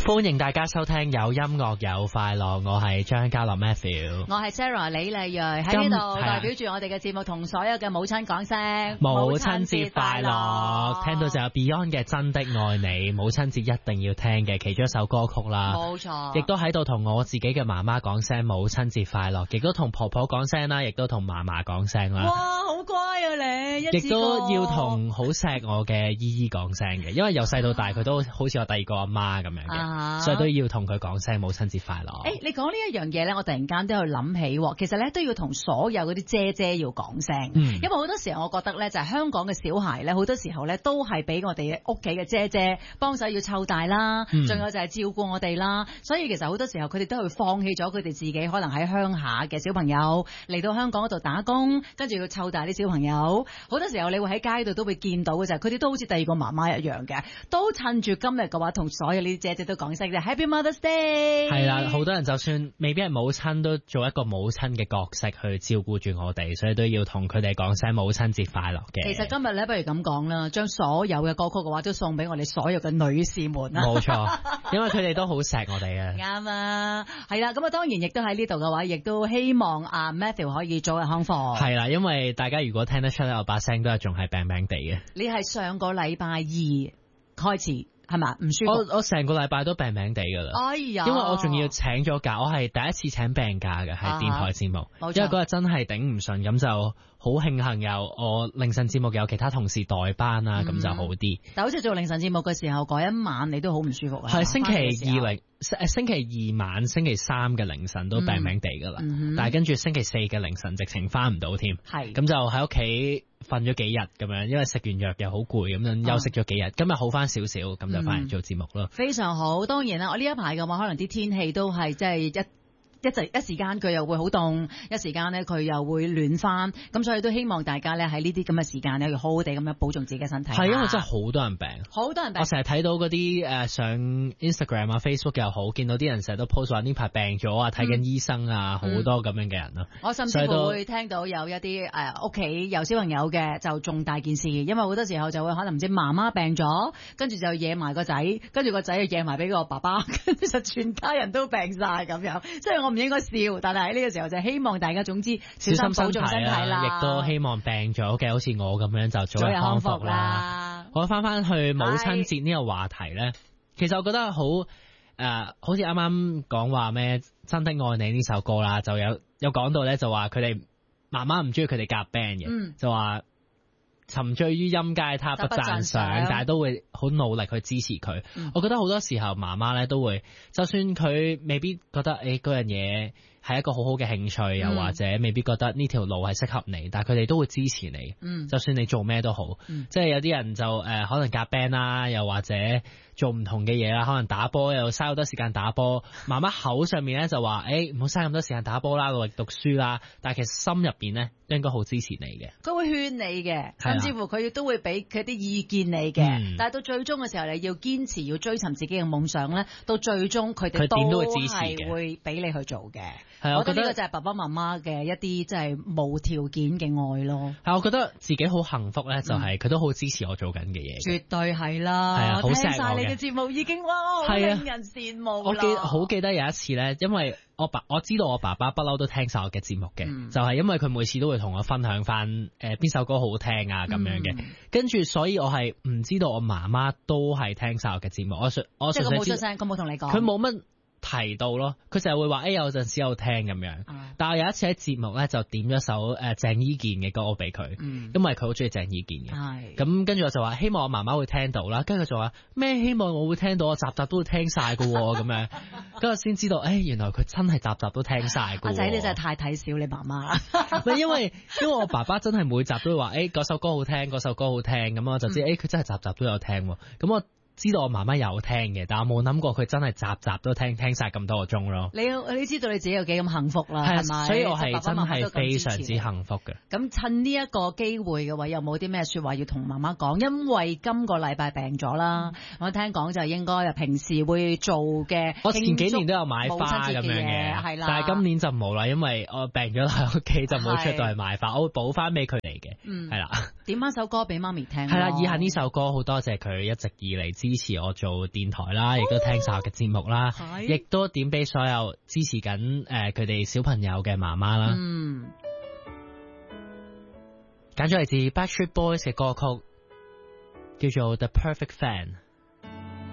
歡迎大家收聽有音樂有快樂，我係張家樂 Matthew， 我係 Sarah 李麗蕊喺呢度代表住我哋嘅節目同所有嘅母親講聲母親節快樂。聽到就有 Beyond 嘅真的愛你，母親節一定要聽嘅其中一首歌曲啦， 冇錯。 亦都喺度同我自己嘅媽媽講聲母親節快樂，亦都同婆婆講聲啦，亦都同嫲嫲講聲啦。 哇，好乖啊你！ 亦都要同好錫我嘅姨姨講聲嘅，因為由細到大佢都好似我第二個阿媽咁樣嘅。所以都要同佢講聲母親節快樂。 你講呢一樣嘢咧，我突然間都有諗起，其實咧都要同所有嗰啲姐姐要講聲，因為好多時候我覺得咧就係香港嘅小孩咧，好多時候咧都係俾我哋屋企嘅姐姐幫手要湊大啦，仲有就係照顧我哋啦，所以其實好多時候佢哋都會放棄咗佢哋自己可能喺鄉下嘅小朋友嚟到香港嗰度打工，跟住要湊大啲小朋友。好多時候你會喺街度都會見到嘅就係佢哋都好似第二個媽媽一樣嘅，都趁住今日嘅話同所有呢啲姐姐都講聲Happy Mother's Day。係啦，好多人就算未必係母親，都做一個母親嘅角色去照顧住我哋，所以都要同佢哋講聲母親節快樂嘅。 其實今日咧，不如咁講啦，將所有嘅歌曲嘅話都送俾我哋所有嘅女士們啦。 冇錯，因為佢哋都好錫我哋啊。 啱啊，係啦，咁啊當然亦都喺呢度嘅話，亦都希望阿 Matthew 可以早日康復。 係啦，因為大家如果聽得出咧，我把聲都係仲係病病地嘅。 你係上個禮拜二開始。係咪唔舒服？ 我成個禮拜都病病地噶啦。 哎呀！ 因為我仲要請咗假，我係第一次請病假嘅，係電台節目。因為嗰日真係頂唔順，咁就好慶幸有我凌晨節目有其他同事代班啦，咁就好啲。 但好似做凌晨節目嘅時候，嗰一晚你都好唔舒服啊。 係星期二晚、星期三嘅凌晨都病病地噶啦，但係跟住星期四嘅凌晨直情翻唔到添。係咁就喺屋企瞓咗幾日咁樣，因為食完藥又好攰，咁樣休息咗幾日。今日好翻少少，咁就翻嚟做節目咯。 非常好，當然啦，我呢一排嘅話，可能啲天氣都係即係一時間佢又會好凍，一時間咧佢又會暖翻，咁所以都希望大家咧喺呢啲咁嘅時間咧要好好地咁樣保重自己嘅身體。 係因為真係好多人病，好多人病。我成日睇到嗰啲上 Instagram 啊 Facebook 又好，見到啲人成日都 post 話呢排病咗啊，睇緊醫生啊，好多咁樣嘅人咯。 我甚至會聽到有一啲屋企有小朋友嘅就重大件事，因為好多時候就會可能唔知媽媽病咗，跟住就惹埋個仔，跟住個仔又惹埋俾個爸爸，跟住就全家人都病晒咁樣。即係我唔應該笑，但係喺呢個時候就希望大家總之小心保重身體啦， 亦都希望病咗嘅好似我咁樣就早日康復啦。我翻去母親節呢個話題咧，其實我覺得好似啱啱講話咩真的愛你呢首歌啦，就有講到咧，就話佢哋媽媽唔中意佢哋夾 band 嘅，就話沉醉於音階他不讚賞，但係都會好努力去支持佢。我覺得好多時候媽媽咧都會，就算佢未必覺得嗰樣嘢係一個好好嘅興趣，又或者未必覺得呢條路係適合你，但係佢哋都會支持你。就算你做咩都好，即係有啲人就可能夾 band 啦，又或者做唔同嘅嘢啦，可能打波又嘥好多時間打波。媽媽口上面咧就話唔好嘥咁多時間打波啦，努力讀書啦，但係其實心入邊咧應該好支持你嘅。 佢會勸你嘅，甚至乎佢亦都會俾佢啲意見你嘅。但係到最終嘅時候，你要堅持要追尋自己嘅夢想咧，到最終佢哋都會支持嘅，會俾你去做嘅。我覺得呢個就係爸爸媽媽嘅一啲即係無條件嘅愛咯。 係，我覺得自己好幸福咧，就係佢都好支持我做緊嘅嘢。 絕對係啦， 係啊，好聽晒你嘅節目已經哇，令人羨慕啦。 我好記得有一次咧，因為我知道我爸爸不嬲都聽晒我嘅節目嘅，就係因為佢每次都會同我分享翻邊首歌好聽啊咁樣嘅，跟住所以我係唔知道我媽媽都係聽晒我嘅節目。我即係佢冇出聲，佢冇同你講， 佢冇乜提到咯，佢就係會話有陣時有聽咁樣，但係有一次喺節目咧就點咗首鄭伊健嘅歌俾佢，因為佢好中意鄭伊健嘅，咁跟住我就話希望我媽媽會聽到啦，跟住佢就話咩希望我會聽到，我集集都會聽晒噶咁樣，跟住先知道原來佢真係集集都聽晒噶。 阿仔你真係太睇小你媽媽啦， 因為我爸爸真係每集都會話嗰首歌好聽，嗰首歌好聽，咁我就知佢真係集集都有聽，咁我知道我媽媽有聽嘅，但我冇諗過佢真係集集都聽晒咁多個鐘咯。 你知道你自己有幾咁幸福啦，係咪？ 所以我係真係非常之幸福嘅。 咁趁呢一個機會嘅話，有冇啲咩說話要同媽媽講？因為今個禮拜病咗啦，我聽講就應該平時會做嘅。 我前幾年都有買花咁樣嘅，係啦，但係今年就冇啦，因為我病咗喺屋企就冇出到去買花，我會補翻俾佢哋嘅，係啦。 點翻首歌俾媽咪聽。 係啦，以下呢首歌好多謝佢一直以嚟支持我做電台啦，亦都聽晒我嘅節目啦，亦都點俾所有支持緊佢哋小朋友嘅媽媽啦。揀咗嚟自 Backstreet Boys 嘅歌曲，叫做《The Perfect Fan》。